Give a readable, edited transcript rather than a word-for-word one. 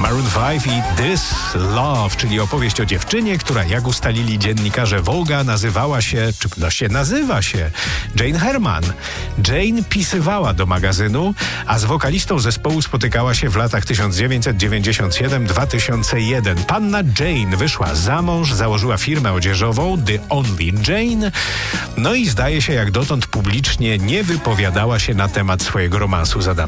Maroon 5 i This Love, czyli opowieść o dziewczynie, która, jak ustalili dziennikarze Vogue'a, nazywa się Jane Herman. Jane pisywała do magazynu, a z wokalistą zespołu spotykała się w latach 1997-2001. Panna Jane wyszła za mąż, założyła firmę odzieżową The Only Jane, no i zdaje się, jak dotąd publicznie nie wypowiadała się na temat swojego romansu z Adamem